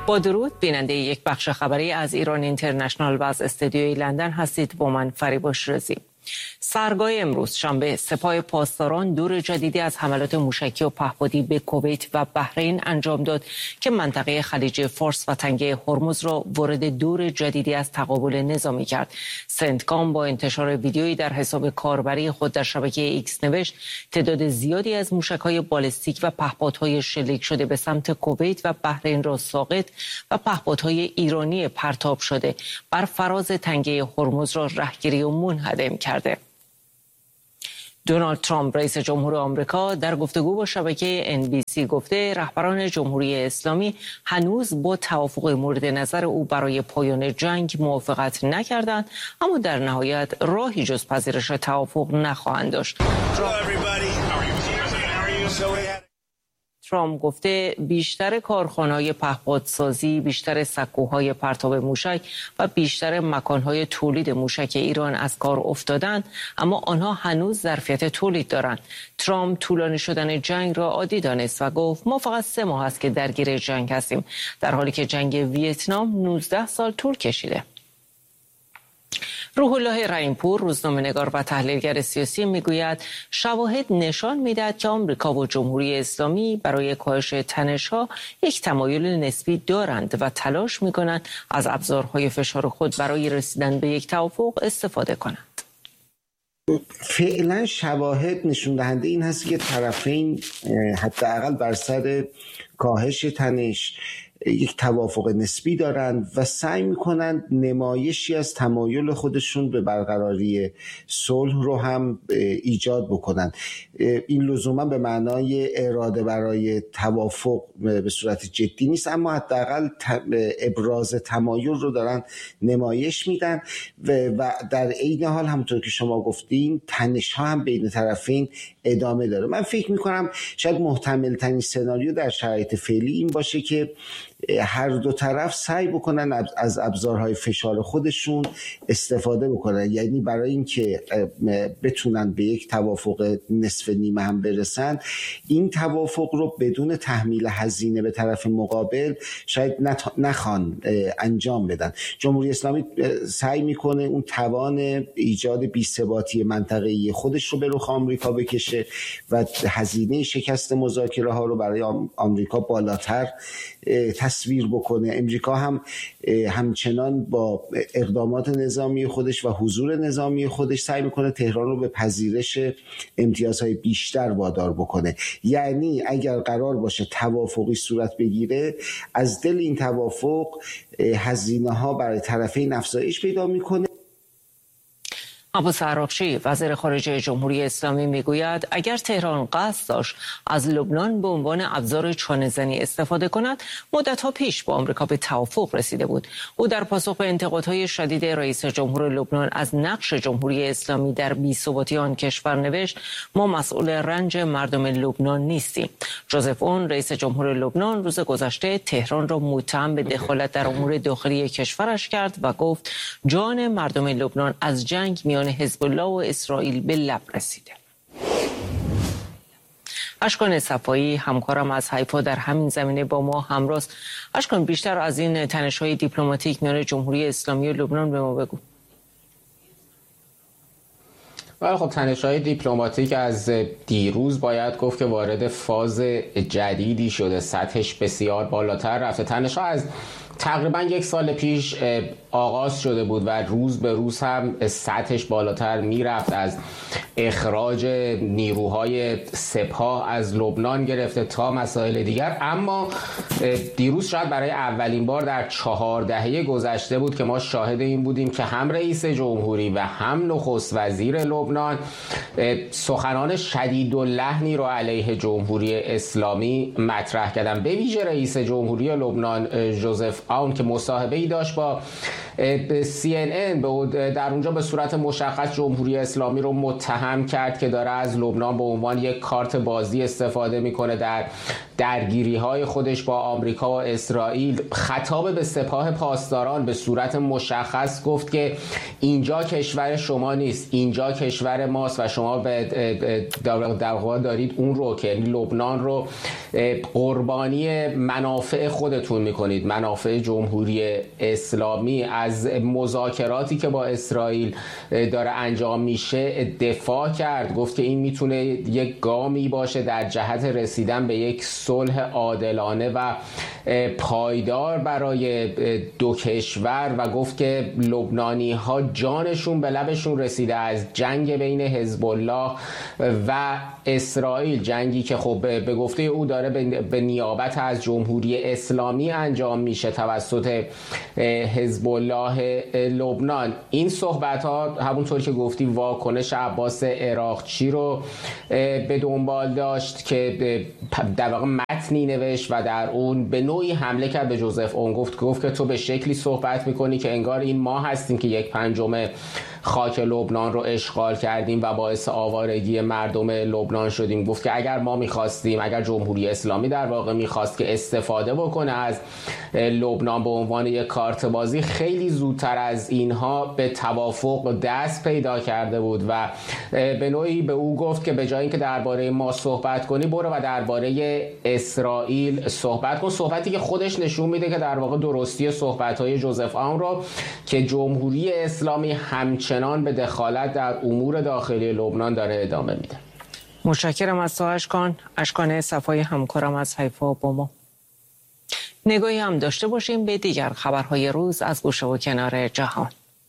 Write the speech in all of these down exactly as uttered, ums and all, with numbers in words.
با درود، بیننده یک بخش خبری از ایران اینترنشنال و از استودیوی لندن هستید. با من فریبا شیرازی. سرگاه امروز شنبه سپاه پاسداران دور جدیدی از حملات موشکی و پهپادی به کویت و بحرین انجام داد که منطقه خلیج فارس و تنگه هرمز را وارد دور جدیدی از تقابل نظامی کرد. سنتکام با انتشار ویدیویی در حساب کاربری خود در شبکه ایکس نوشت تعداد زیادی از موشک‌های بالستیک و پهپادهای شلیک شده به سمت کویت و بحرین را ساقط و پهپادهای ایرانی پرتاب شده بر فراز تنگه هرمز را رهگیری و منهدم کرد. دونالد ترامپ رئیس جمهور آمریکا در گفتگو با شبکه ان بی سی گفته رهبران جمهوری اسلامی هنوز با توافق مورد نظر او برای پایان جنگ موافقت نکردند، اما در نهایت راهی جز پذیرش توافق نخواهند داشت. ترامپ گفته بیشتر کارخانه‌های پهپادسازی، بیشتر سکوهای پرتاب موشک و بیشتر مکانهای تولید موشک ایران از کار افتادند، اما آنها هنوز ظرفیت تولید دارند. ترامپ طولانی شدن جنگ را عادی دانست و گفت ما فقط سه ماه است که درگیر جنگ هستیم، در حالی که جنگ ویتنام نوزده سال طول کشیده. روح الله رحیم‌پور، روزنامه‌نگار و تحلیلگر سیاسی، میگوید شواهد نشان می‌دهد که آمریکا و جمهوری اسلامی برای کاهش تنش‌ها یک تمایل نسبی دارند و تلاش می‌کنند از ابزارهای فشار خود برای رسیدن به یک توافق استفاده کنند. فعلا شواهد نشون دهنده این هست که طرفین حداقل بر سر کاهش تنش یک توافق نسبی دارند و سعی میکنند نمایشی از تمایل خودشون به برقراری صلح رو هم ایجاد بکنند. این لزوما به معنای اراده برای توافق به صورت جدی نیست، اما حداقل ابراز تمایل رو دارن نمایش میدن و در عین حال همونطور که شما گفتین تنش ها هم بین طرفین ادامه داره. من فکر میکنم شاید محتمل ترین سناریو در شرایط فعلی این باشه که هر دو طرف سعی بکنن از ابزارهای فشار خودشون استفاده بکنن، یعنی برای اینکه بتونن به یک توافق نصف نیمه هم برسن این توافق رو بدون تحمیل هزینه به طرف مقابل شاید نخوان انجام بدن. جمهوری اسلامی سعی میکنه اون توان ایجاد بی‌ثباتی منطقه‌ای خودش رو به رخ آمریکا بکشه و هزینه شکست مذاکره ها رو برای آمریکا بالاتر تصویر بکنه. امریکا هم همچنان با اقدامات نظامی خودش و حضور نظامی خودش سعی میکنه تهران رو به پذیرش امتیازهای بیشتر وادار بکنه. یعنی اگر قرار باشه توافقی صورت بگیره، از دل این توافق هزینه ها برای طرفین افزایش پیدا میکنه. عباس عراقچی، وزیر خارجه جمهوری اسلامی، میگوید اگر تهران قصد داشت از لبنان به عنوان ابزار چانه‌زنی استفاده کند، مدت‌ها پیش با آمریکا به توافق رسیده بود. او در پاسخ به انتقادهای شدید رئیس جمهور لبنان از نقش جمهوری اسلامی در بی‌ثباتی آن کشور نوشت ما مسئول رنج مردم لبنان نیستیم. جوزف اون، رئیس جمهور لبنان، روز گذشته تهران را متهم به دخالت در امور داخلی کشورش کرد و گفت جان مردم لبنان از جنگ میان حزب الله و اسرائیل به لب رسیده. اشکان صفایی، همکارم از حیفا، در همین زمینه با ما همراه. اشکان، بیشتر از این تنش‌های دیپلماتیک میان جمهوری اسلامی و لبنان به ما بگو. ولی خب تنش‌های دیپلماتیک از دیروز باید گفت که وارد فاز جدیدی شده، سطحش بسیار بالاتر رفته. تنش‌ها از تقریبا یک سال پیش آغاز شده بود و روز به روز هم سطحش بالاتر میرفت، از اخراج نیروهای سپاه از لبنان گرفته تا مسائل دیگر. اما دیروز شاید برای اولین بار در چهار دهه گذشته بود که ما شاهد این بودیم که هم رئیس جمهوری و هم نخست وزیر لبنان سخنان شدیداللحنی رو علیه جمهوری اسلامی مطرح کردن. به ویژه رئیس جمهوری لبنان جوزف آن که مصاحبه‌ای داشت با سی ان ان، در اونجا به صورت مشخص جمهوری اسلامی رو متهم کرد که داره از لبنان به عنوان یک کارت بازی استفاده میکنه در درگیری‌های خودش با آمریکا و اسرائیل. خطاب به سپاه پاسداران به صورت مشخص گفت که اینجا کشور شما نیست، اینجا کشور ماست و شما به در واقع دارید اون رو که لبنان رو قربانی منافع خودتون میکنید، منافع جمهوری اسلامی. از مذاکراتی که با اسرائیل داره انجام میشه دفاع کرد، گفت که این میتونه یک گامی باشه در جهت رسیدن به یک صلح عادلانه و پایدار برای دو کشور و گفت که لبنانی ها جانشون به لبشون رسیده از جنگ بین حزب الله و اسرائیل، جنگی که خب به گفته او داره به نیابت از جمهوری اسلامی انجام میشه توسط حزب الله لبنان. این صحبت ها همونطور که گفتی واکنش عباس عراقچی رو به دنبال داشت که در واقع متنی نوشت و در اون به نوعی حمله کرد به جوزف اون. گفت گفت که تو به شکلی صحبت میکنی که انگار این ما هستیم که یک پنجم خاک لبنان رو اشغال کردیم و باعث آوارگی مردم لبنان شدیم. گفت که اگر ما میخواستیم، اگر جمهوری اسلامی در واقع میخواست که استفاده بکنه از لبنان به عنوان یک کارت بازی، خیلی زودتر از اینها به توافق دست پیدا کرده بود و به نوعی به او گفت که به جای اینکه درباره ما صحبت کنی برو و درباره اسرائیل صحبت کن. صحبتی که خودش نشون میده که در واقع درستی صحبت‌های جوزف آن رو که جمهوری اسلامی همچنان به دخالت در امور داخلی لبنان داره ادامه میده. متشکرم از تو اشکان. اشکان صفای همکارم از حیفا با ما. نگاهی هم داشته باشیم به دیگر خبرهای روز از گوشه و کنار جهان.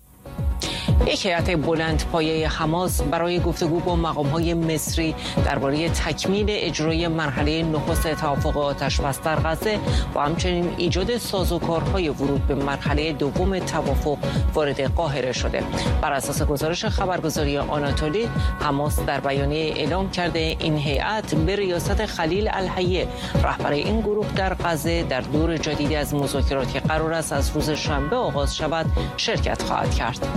یک هیئت بلند پایه حماس برای گفتگو با مقام‌های مصری درباره تکمیل اجرای مرحله نخست توافق آتش‌بس در غزه و همچنین ایجاد سازوکارهای ورود به مرحله دوم توافق وارد قاهره شده. بر اساس گزارش خبرگزاری آناتولی، حماس در بیانیه اعلام کرده این هیئت به ریاست خلیل الحیه رهبر این گروه در غزه در دور جدیدی از مذاکرات که قرار است از روز شنبه آغاز شود شرکت خواهد کرد.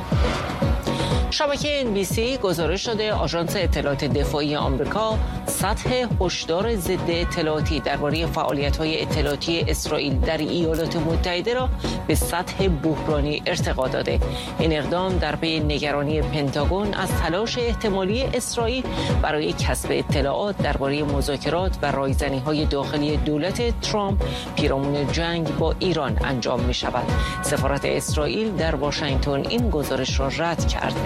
شبکه ان بی سی گزارش داده آژانس اطلاعات دفاعی آمریکا سطح هشدار ضد اطلاعاتی درباره فعالیت‌های اطلاعاتی اسرائیل در ایالات متحده را به سطح بحرانی ارتقا داده. این اقدام در پی نگرانی پنتاگون از تلاش احتمالی اسرائیل برای کسب اطلاعات درباره مذاکرات و رایزنی‌های داخلی دولت ترامپ پیرامون جنگ با ایران انجام می‌شود. سفارت اسرائیل در واشنگتن این گزارش را رد کرده.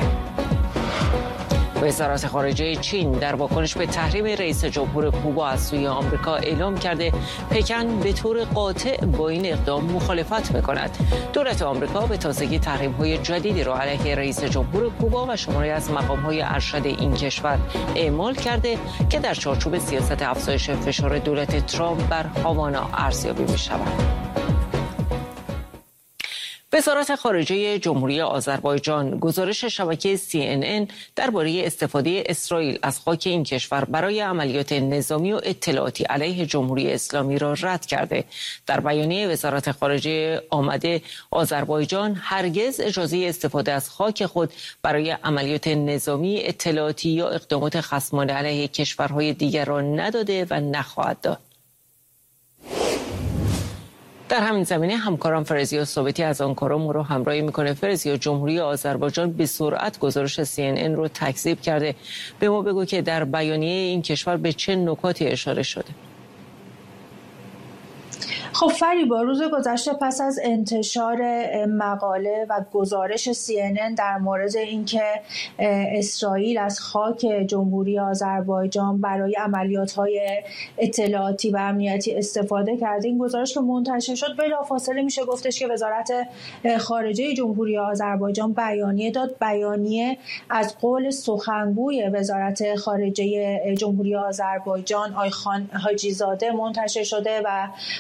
وزارت خارجه چین در واکنش به تحریم رئیس جمهور کوبا از سوی آمریکا اعلام کرده پکن به طور قاطع با این اقدام مخالفت می‌کند. دولت آمریکا به تازگی تحریم‌های جدیدی را علیه رئیس جمهور کوبا و شماری از مقام‌های ارشد این کشور اعمال کرده که در چارچوب سیاست افزایش فشار دولت ترامپ بر هاوانا ارزیابی می‌شود. وزارت خارجه جمهوری آذربایجان گزارش شبکه سی ان ان درباره استفاده اسرائیل از خاک این کشور برای عملیات نظامی و اطلاعاتی علیه جمهوری اسلامی را رد کرده. در بیانیه وزارت خارجه آمده آذربایجان هرگز اجازه استفاده از خاک خود برای عملیات نظامی، اطلاعاتی یا اقدامات خصمانه علیه کشورهای دیگر را نداده و نخواهد داد. در همین زمینه همکارم فرزیا ثابتی از آنکارا ما رو همراهی میکنه. فرزیا، جمهوری آذربایجان به سرعت گزارش سی ان ان رو تکذیب کرده. به ما بگو که در بیانیه این کشور به چه نکاتی اشاره شده؟ خب فریبا، روز گذشته پس از انتشار مقاله و گزارش سی ان ان در مورد اینکه اسرائیل از خاک جمهوری آذربایجان برای عملیات‌های اطلاعاتی و امنیتی استفاده کرده، این گزارش که منتشر شد بلافاصله میشه گفتش که وزارت خارجه جمهوری آذربایجان بیانیه داد. بیانیه از قول سخنگوی وزارت خارجه جمهوری آذربایجان آیخان حاجیزاده منتشر شده و او در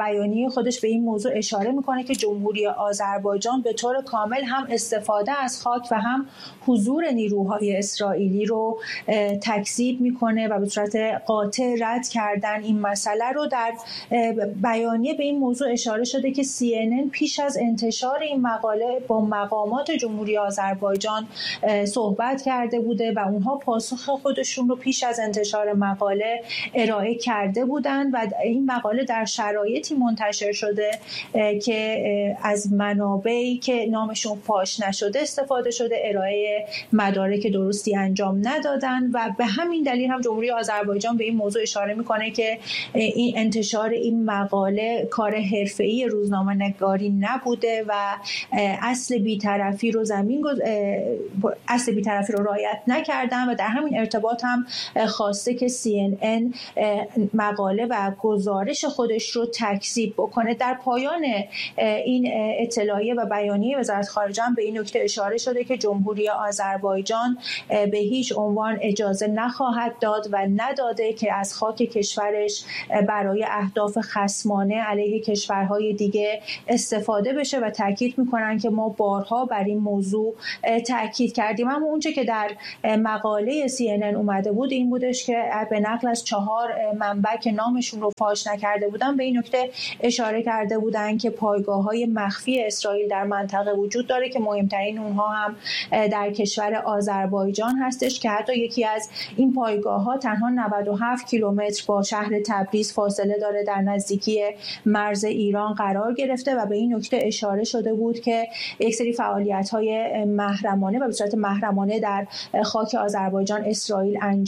بیانیه خودش به این موضوع اشاره میکنه که جمهوری آذربایجان به طور کامل هم استفاده از خاک و هم حضور نیروهای اسرائیلی رو تکذیب میکنه و به صورت قاطع رد کردن این مسئله رو. در بیانیه به این موضوع اشاره شده که سی ان ان پیش از انتشار این مقاله با مقامات جمهوری آذربایجان صحبت کرده بوده و اونها پاسخ خودشون رو پیش از انتشار مقاله ارائه کرده بودن و این مقاله در شرایطی منتشر شده که از منابعی که نامشون فاش نشده استفاده شده، ارائه مدارک درستی انجام ندادن و به همین دلیل هم جمهوری آذربایجان به این موضوع اشاره میکنه که این انتشار این مقاله کار حرفه‌ای روزنامه‌نگاری نبوده و اصل بی‌طرفی رو زمین گز... اصل بی‌طرفی رو رعایت نکردن و در همین ارتباط هم خواسته که سی ان ان مقاله و گزارش خودش رو تکذیب بکنه. در پایان این اطلاعیه و بیانیه وزارت خارجه هم به این نکته اشاره شده که جمهوری آذربایجان به هیچ عنوان اجازه نخواهد داد و نداده که از خاک کشورش برای اهداف خصمانه علیه کشورهای دیگه استفاده بشه و تاکید میکنن که ما بارها بر این موضوع تاکید کردیم. اما اونچه که در مقاله سی ان ان اومده بود این بودش که به نقل از چهار منبع که نامشون رو فاش نکرده بودن به این نکته اشاره کرده بودن که پایگاه‌های مخفی اسرائیل در منطقه وجود داره که مهمترین اونها هم در کشور آذربایجان هستش که حتی یکی از این پایگاه‌ها تنها نود و هفت کیلومتر با شهر تبریز فاصله داره، در نزدیکی مرز ایران قرار گرفته و به این نکته اشاره شده بود که یک سری فعالیت‌های محرمانه و به صورت محرمانه در خاک آذربایجان اسرائیل انجام